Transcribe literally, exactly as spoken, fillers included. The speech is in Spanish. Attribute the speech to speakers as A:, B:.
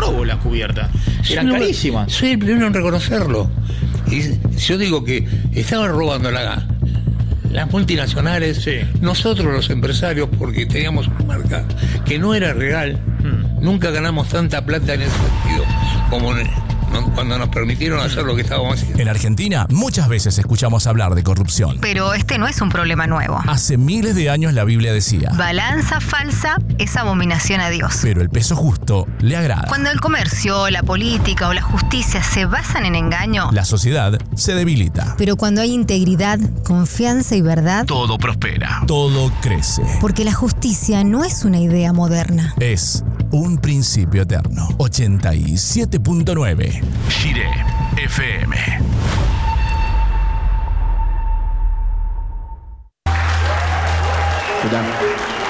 A: robo las cubiertas. Eran
B: no,
A: carísimas.
B: Soy el primero en reconocerlo. Y yo digo que estaban robando la, las multinacionales, sí. Nosotros los empresarios, porque teníamos una marca que no era real. Hmm. Nunca ganamos tanta plata en ese sentido como en, no, cuando nos permitieron hacer lo que estábamos haciendo.
C: En Argentina muchas veces escuchamos hablar de corrupción.
D: Pero este no es un problema nuevo.
C: Hace miles de años la Biblia decía:
D: balanza falsa es abominación a Dios.
C: Pero el peso justo le agrada.
D: Cuando el comercio, la política o la justicia se basan en engaño,
C: la sociedad se debilita.
E: Pero cuando hay integridad, confianza y verdad,
C: todo prospera. Todo crece.
E: Porque la justicia no es una idea moderna.
C: Es un principio eterno. ochenta y siete punto nueve Shire F M.
F: Hola.